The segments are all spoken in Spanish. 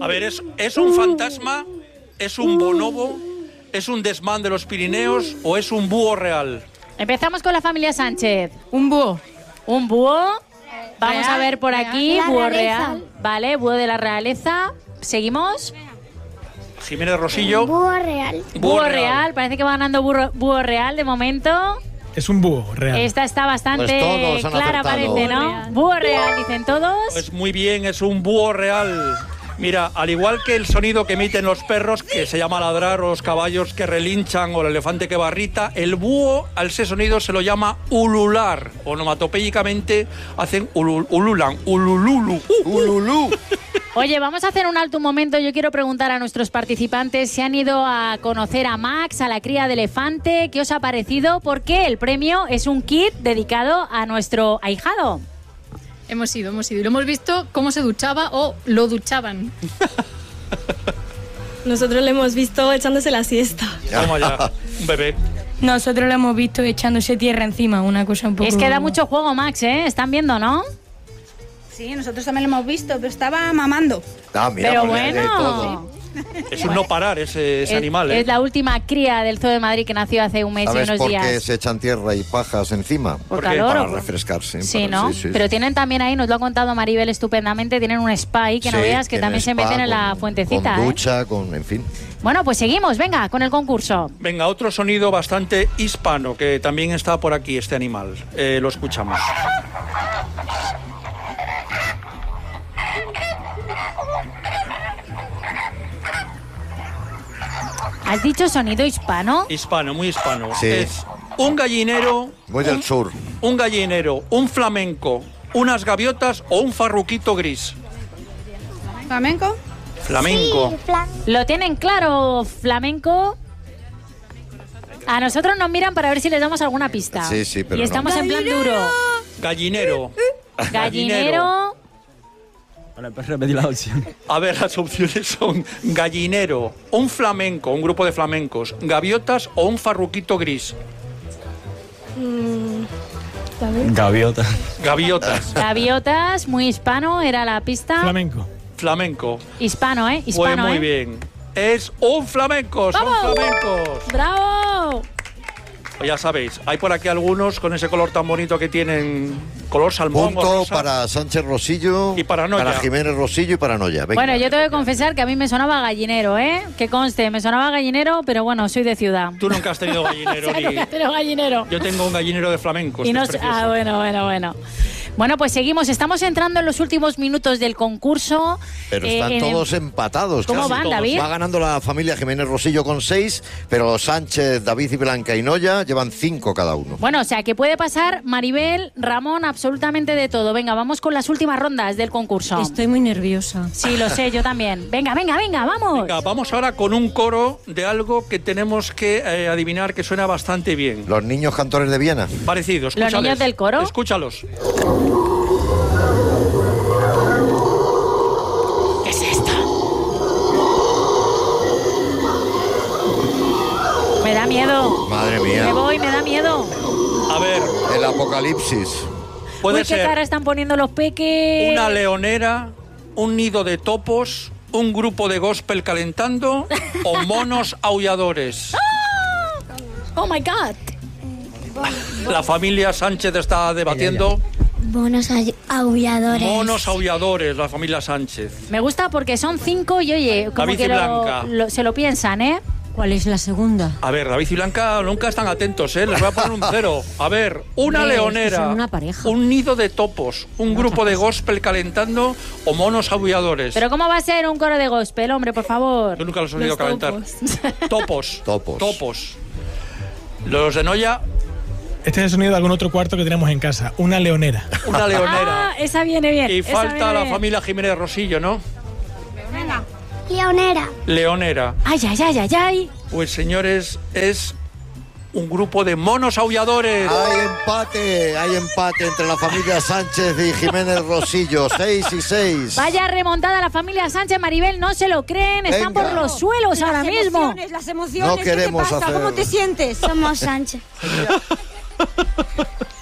A ver, ¿es un fantasma? ¿Es un bonobo? ¿Es un desmán de los Pirineos? ¿O es un búho real? Empezamos con la familia Sánchez. Un búho. Un búho. Vamos Real, a ver por real. aquí. La Búho realeza. real. Vale, búho de la realeza. Seguimos. Jiménez Rosillo. Búho real. Búho real. Parece que va ganando búho real de momento. Es un búho real. Esta está bastante Pues todos han clara, acertado. parece, ¿no? Búho real, dicen todos. Pues muy bien, es un búho real. Mira, al igual que el sonido que emiten los perros, que se llama ladrar, o los caballos que relinchan, o el elefante que barrita, el búho, al ese sonido se lo llama ulular. Onomatopéyicamente hacen ululan, ulululu. ¡Ululú! Oye, vamos a hacer un alto un momento. Yo quiero preguntar a nuestros participantes si han ido a conocer a Max, a la cría de elefante. ¿Qué os ha parecido? Porque el premio es un kit dedicado a nuestro ahijado. Hemos ido. Y lo hemos visto cómo se duchaba o lo duchaban. Nosotros le hemos visto echándose la siesta. Vamos allá, un bebé. Nosotros lo hemos visto echándose tierra encima, una cosa un poco... Es que da mucho juego, Max, ¿eh? ¿Están viendo, no? Sí, nosotros también lo hemos visto, pero estaba mamando. Ah, mira, Pero pues, bueno. todo. Es un no parar ese animal, ¿eh? Es la última cría del Zoo de Madrid que nació hace un mes y ¿Sabes unos por días. qué se echan tierra y pajas encima? ¿Por calor Para o por- refrescarse. Sí, para- ¿no? sí, Pero sí. tienen también ahí, nos lo ha contado Maribel estupendamente, tienen un spa ahí que no Sí, veas que tienen también se spa meten en la con- fuentecita, Con ¿eh? ducha, en fin. Bueno, pues seguimos, venga, con el concurso. Venga, otro sonido bastante hispano, que también está por aquí, este animal. Lo escuchamos. ¿Has dicho sonido hispano? Hispano, muy hispano. Sí. Es un gallinero, Muy del sur. un gallinero, un flamenco, unas gaviotas o un farruquito gris. ¿Flamenco? Flamenco. Sí, plan. ¿Lo tienen claro, flamenco? A nosotros nos miran para ver si les damos alguna pista. Sí, sí, pero Y estamos en plan duro. Gallinero. Gallinero. Bueno, pues repetir las opciones. A ver, las opciones son gallinero, un flamenco, un grupo de flamencos, gaviotas o un farruquito gris. Gaviota. Gaviotas. Gaviotas, muy hispano, era la pista. Flamenco. Flamenco. Hispano, ¿eh? Pues Hispano, muy ¿eh? bien. Es un flamenco, son ¡Vamos! flamencos. ¡Bravo! Pues ya sabéis, hay por aquí algunos con ese color tan bonito que tienen, color salmón o Punto rosa. para Sánchez Rosillo. Y para Noya. Para Jiménez Rosillo y para Noya. Venga. Bueno, yo tengo que confesar que a mí me sonaba gallinero, ¿eh? Que conste, me sonaba gallinero, pero bueno, soy de ciudad. Tú nunca has tenido gallinero ni... Pero gallinero. Yo tengo un gallinero de flamencos. Y que no es sé- precioso. bueno. Bueno, pues seguimos. Estamos entrando en los últimos minutos del concurso. Pero están en- todos empatados. ¿Cómo casi van, todos. David? Va ganando la familia Jiménez Rosillo con 6, pero Sánchez, David y Blanca y Noya llevan 5 cada uno. Bueno, o sea, que puede pasar Maribel, Ramón, absolutamente de todo. Venga, vamos con las últimas rondas del concurso. Estoy muy nerviosa. Sí, lo sé, yo también. Venga, vamos. Venga, vamos ahora con un coro de algo que tenemos que adivinar que suena bastante bien. Los niños cantores de Viena. Parecido, ¿Los escúchales. niños del coro? Escúchalos. ¿Qué es esto? Me da miedo. Madre mía. Me voy, me da miedo. A ver, El apocalipsis. puede Uy, qué ser cara están poniendo los peques. una leonera, un nido de topos, un grupo de gospel calentando o monos aulladores. Oh my God. La familia Sánchez está debatiendo Bonos aulladores. monos aulladores, la familia Sánchez. Me gusta porque son 5 y oye, como David que y Blanca. se lo piensan, ¿eh? ¿Cuál es la segunda? A ver, David y Blanca nunca están atentos, ¿eh? Les voy a poner un 0. A ver, una Hombre, es que leonera, son una pareja. un nido de topos, un grupo de gospel calentando o monos aulladores. Pero ¿cómo va a ser un coro de gospel, hombre, por favor? Yo nunca los he oído Los calentar. topos. Topos. Los de Noya, Este es el sonido de algún otro cuarto que tenemos en casa. Una leonera. una leonera. Ah, esa viene bien. Y esa falta viene la bien. familia Jiménez Rosillo, ¿no? Leonera. Leonera. Ay. Pues señores, es un grupo de monos aulladores. Hay empate entre la familia Sánchez y Jiménez Rosillo. 6 y 6. Vaya remontada la familia Sánchez, Maribel, no se lo creen, están Venga. por los suelos ahora mismo. Las emociones, No queremos ¿qué te pasa? hacer- ¿Cómo te sientes? Somos Sánchez.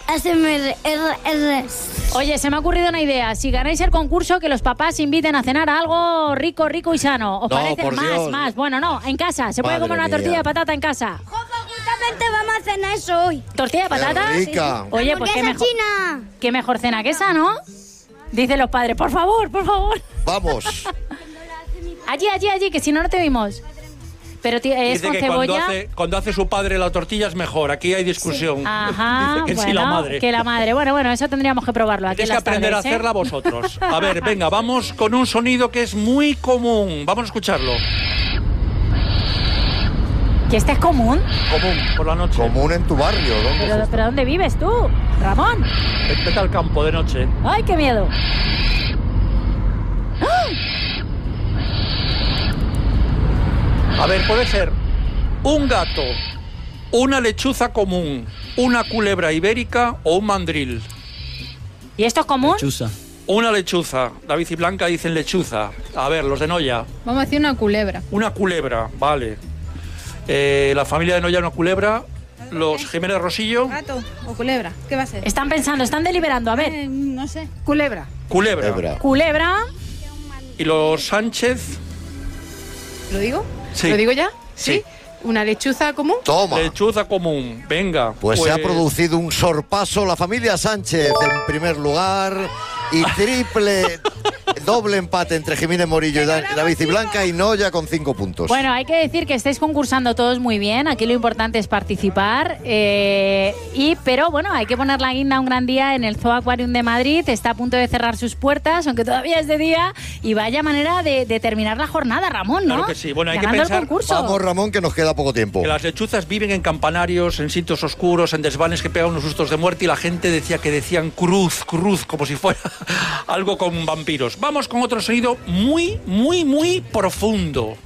ASMR. Oye, se me ha ocurrido una idea. Si ganáis el concurso, que los papás inviten a cenar a algo rico, rico y sano. ¿Os No, parece? por Dios. Más. Bueno, no, en casa. Se puede Madre comer una mía. tortilla de patata en casa. Justamente vamos a cenar eso hoy. ¿Tortilla de patata? Qué rica. Oye, pues qué Hamburguesa mejor, china. qué mejor cena que esa, ¿no? Dicen los padres, por favor, por favor. Vamos. Allí, que si no, no te vimos. Pero es Dice con que cebolla. cuando hace su padre la tortilla es mejor. Aquí hay discusión. Ajá, Dice que bueno, sí la madre. que la madre. Bueno, eso tendríamos que probarlo aquí en Tenéis que las aprender a tardes, ¿eh? hacerla vosotros. A ver, venga, vamos con un sonido que es muy común. Vamos a escucharlo. ¿Que este es común? Común, por la noche. Común en tu barrio. ¿Dónde ¿Pero dónde vives tú, Ramón? Vete al campo de noche. ¡Ay, qué miedo! A ver, puede ser un gato, una lechuza común, una culebra ibérica o un mandril. ¿Y esto es común? Chusa. Una lechuza. David y Blanca dicen lechuza. A ver, los de Noya. Vamos a decir una culebra. Una culebra, vale. La familia de Noya una culebra. Los Jiménez Rosillo. ¿Gato o culebra? ¿Qué va a ser? Están pensando, están deliberando. A ver, No sé. Culebra. Culebra. Culebra. culebra. Y los Sánchez. ¿Lo digo? Sí. ¿Lo digo ya? Sí. ¿Una lechuza común? Toma. Lechuza común. Venga. Pues se ha producido un sorpaso. La familia Sánchez en primer lugar y doble empate entre Jiménez Morillo y David y Blanca y Noya con 5 puntos. Bueno, hay que decir que estáis concursando todos muy bien. Aquí lo importante es participar. Pero bueno, hay que poner la guinda un gran día en el Zoo Aquarium de Madrid. Está a punto de cerrar sus puertas, aunque todavía es de día. Y vaya manera de terminar la jornada, Ramón, ¿no? Claro que sí. Bueno, hay que Ganando pensar- el concurso. Vamos, Ramón, que nos queda poco tiempo. Que las lechuzas viven en campanarios, en sitios oscuros, en desvanes que pegan unos sustos de muerte y la gente decía que decían cruz, como si fuera algo con vampiros. Vamos con otro sonido muy, muy, muy profundo.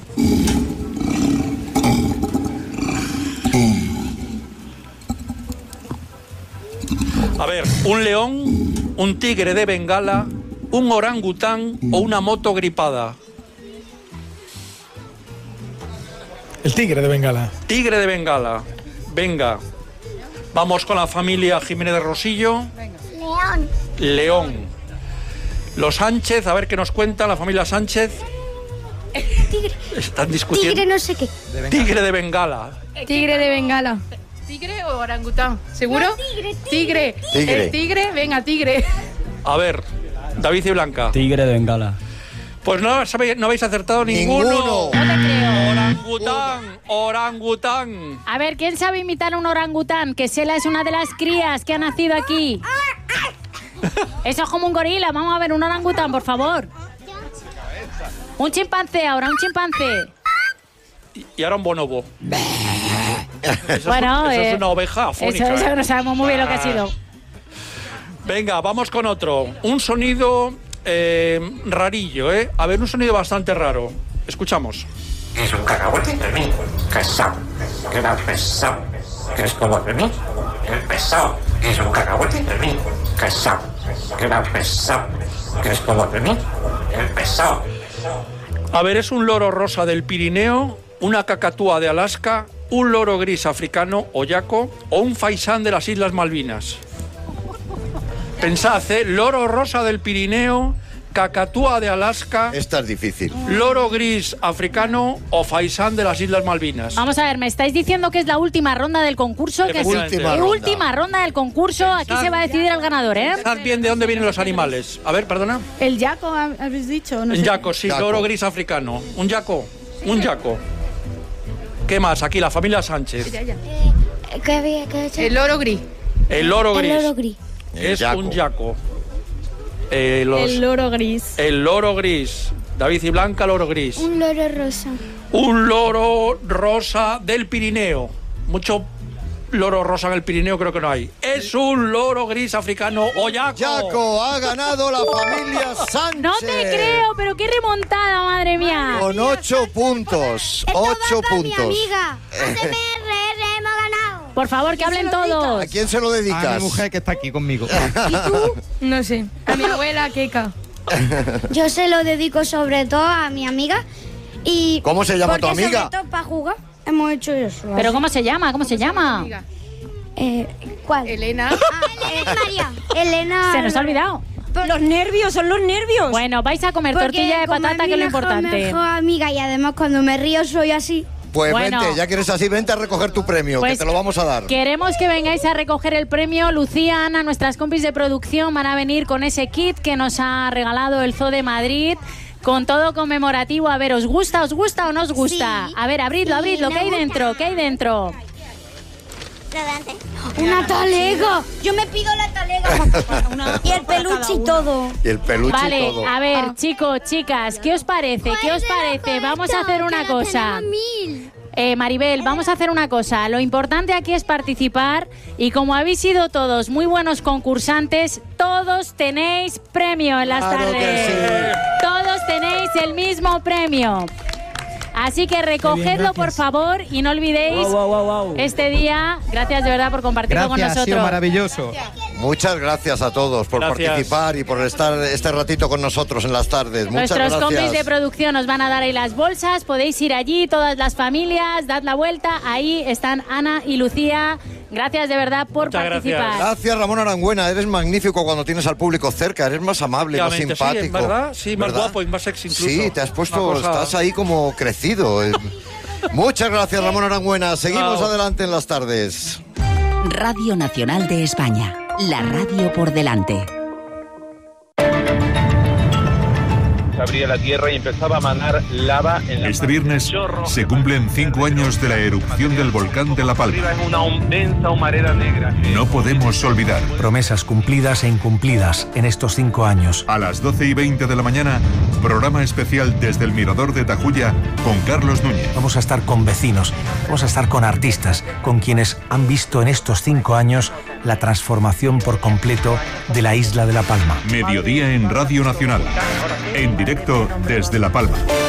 A ver, un león, un tigre de Bengala, un orangután o una moto gripada. El tigre de Bengala. Tigre de Bengala. Venga. Vamos con la familia Jiménez de Rosillo. León. León. Los Sánchez, a ver qué nos cuentan la familia Sánchez. Tigre. Están discutiendo. Tigre no sé qué. Tigre de Bengala. Tigre de Bengala. ¿Tigre o orangután? ¿Seguro? No, tigre. Tigre. El tigre, venga, tigre. A ver, David y Blanca. Tigre de Bengala. Pues no habéis acertado ninguno. Ninguno. No te creo. Orangután, orangután. A ver, ¿quién sabe imitar a un orangután? Que Sela es una de las crías que ha nacido aquí. Eso es como un gorila. Vamos a ver un orangután, por favor. Un chimpancé ahora, un chimpancé. Y ahora un bonobo. Eso, Bueno, eso es una oveja afónica. Eso no sabemos muy bien lo que ha sido. Venga, vamos con otro. Un sonido rarillo, ¿eh? A ver, un sonido bastante raro. Escuchamos. Es un cacahuete de mí, pesado, queda pesado, que es como de mí, el pesado, es un cacahuete de mí, pesado, queda pesado, que es como de mí, el pesado. A ver, es un loro rosa del Pirineo, una cacatúa de Alaska, un loro gris africano o yaco o un faisán de las Islas Malvinas. Pensad, loro rosa del Pirineo, cacatúa de Alaska, Esta es difícil. loro gris africano o faisán de las Islas Malvinas. Vamos a ver, me estáis diciendo que es la última ronda del concurso. Que es Efectivamente. última ronda del concurso. Aquí se va a decidir el ganador, ¿eh? Pensad bien de dónde vienen los animales. A ver, perdona. ¿El yaco habéis dicho? No Un sé. yaco, sí, Yaco. loro gris africano. Un yaco, un yaco. ¿Qué más? Aquí la familia Sánchez. ¿Qué había que hacer? El loro gris. El loro gris. El loro gris. Es yaco. un yaco. El loro gris. El loro gris. David y Blanca, loro gris. Un loro rosa. Un loro rosa del Pirineo. Mucho loro rosa en el Pirineo creo que no hay. Es un loro gris africano o yaco. Yaco, ha ganado la familia Sánchez. No te creo, pero qué remontada, madre mía. Con 8 puntos. 8 Mi puntos. amiga. ASMR, hemos ganado. Por favor, que hablen todos. ¿A quién se lo dedicas? A mi mujer que está aquí conmigo. No sé. A mi abuela, Keka. Yo se lo dedico sobre todo a mi amiga. Y ¿Cómo se llama tu porque amiga? sobre todo para jugar hemos hecho eso. ¿Pero cómo se llama? ¿Cómo se llama? ¿Cuál? Elena. María. Elena. Se nos ha olvidado. Los nervios, son los nervios. Bueno, vais a comer tortilla de patata, que es lo importante. Mi mejor amiga, y además cuando me río soy así. Pues Bueno. vente, ya que eres así, vente a recoger tu premio, Pues que te lo vamos a dar. Queremos que vengáis a recoger el premio. Lucía, Ana, nuestras compis de producción van a venir con ese kit que nos ha regalado el Zoo de Madrid, con todo conmemorativo. A ver, ¿os gusta o no os gusta? Sí. A ver, abridlo, Sí, abridlo. me ¿Qué hay gusta. dentro? ¿Qué hay dentro? Una talega. Yo me pido la talega. Y el peluche y todo. Y el peluche y Vale, todo. a ver, chicos, chicas, ¿qué os parece? ¿Qué os parece? Vamos a hacer una cosa. Maribel, vamos a hacer una cosa. Lo importante aquí es participar y como habéis sido todos muy buenos concursantes, todos tenéis premio en las Claro tardes. que sí. Todos tenéis el mismo premio. Así que recogedlo, por favor, y no olvidéis este día. Gracias de verdad por compartirlo con Gracias, ha sido nosotros. maravilloso. Muchas gracias a todos por Gracias. participar y por estar este ratito con nosotros en las tardes. Muchas Nuestros compis de gracias. producción os van a dar ahí las bolsas. Podéis ir allí, todas las familias, dad la vuelta. Ahí están Ana y Lucía. Gracias de verdad por Muchas participar. Gracias, Ramón Arangüena. Eres magnífico cuando tienes al público cerca. Eres más amable, más Efectivamente, simpático. Sí, ¿verdad? Sí, más ¿verdad? guapo y más sexy incluso. Sí, te has puesto, Una cosa- estás ahí como crecido. Muchas gracias, Ramón Arangüena. Seguimos Chao. adelante en las tardes. Radio Nacional de España. La radio por delante. Abría la tierra y empezaba a manar lava en la Este viernes se cumplen 5 años de la erupción del volcán de La Palma. arriba en una densa humareda negra. No podemos olvidar. Promesas cumplidas e incumplidas en estos 5 años. A las 12:20 de la mañana, programa especial desde el Mirador de Tajuya con Carlos Núñez. Vamos a estar con vecinos, vamos a estar con artistas, con quienes han visto en estos 5 años la transformación por completo de la isla de La Palma. Mediodía en Radio Nacional. En directo desde La Palma.